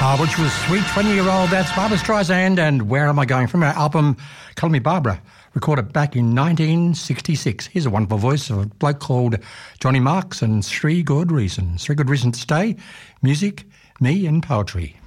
Which was Sweet 20-Year-Old. That's Barbra Streisand and Where Am I Going from her album Call Me Barbara, recorded back in 1966. Here's a wonderful voice of a bloke called Johnny Marks and Three Good Reasons. Three Good Reasons to Stay, music, me and poetry.